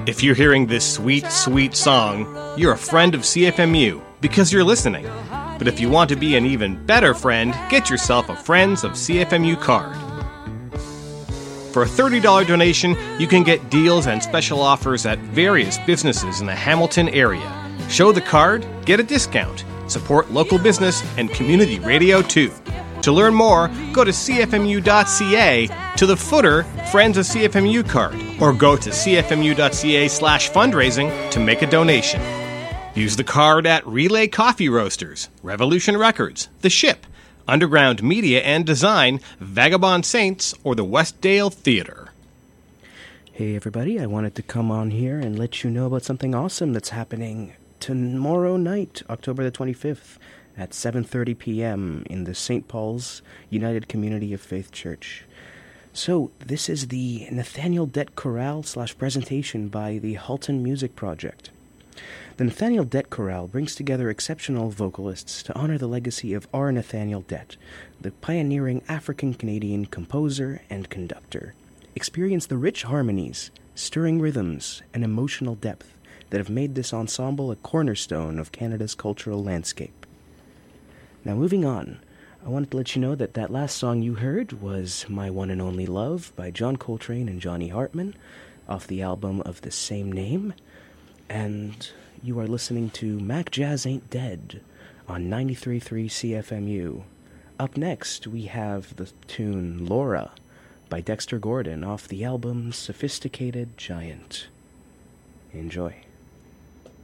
If you're hearing this sweet, sweet song, you're a friend of CFMU because you're listening. But if you want to be an even better friend, get yourself a Friends of CFMU card. For a $30 donation, you can get deals and special offers at various businesses in the Hamilton area. Show the card, get a discount. Support local business and community radio too. To learn more, go to cfmu.ca to the footer Friends of CFMU card, or go to cfmu.ca/fundraising to make a donation. Use the card at Relay Coffee Roasters, Revolution Records, The Ship, Underground Media and Design, Vagabond Saints, or the Westdale Theater. Hey everybody, I wanted to come on here and let you know about something awesome that's happening tomorrow night, October the 25th, at 7:30 p.m. in the St. Paul's United Community of Faith Church. So, this is the Nathaniel Dett Chorale / presentation by the Halton Music Project. The Nathaniel Dett Chorale brings together exceptional vocalists to honor the legacy of R. Nathaniel Dett, the pioneering African-Canadian composer and conductor. Experience the rich harmonies, stirring rhythms, and emotional depth that have made this ensemble a cornerstone of Canada's cultural landscape. Now, moving on, I wanted to let you know that last song you heard was My One and Only Love by John Coltrane and Johnny Hartman off the album of the same name. And you are listening to Mac Jazz Ain't Dead on 93.3 CFMU. Up next, we have the tune Laura by Dexter Gordon off the album Sophisticated Giant. Enjoy.